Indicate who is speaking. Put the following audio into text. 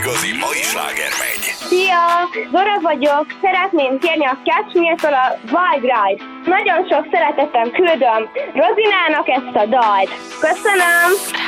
Speaker 1: igazi mai sláger megy.
Speaker 2: Szia! Zora vagyok, szeretném kérni a Cashmere-től a Wild Ride. Nagyon sok szeretettel küldöm Rozinának ezt a dalt. Köszönöm!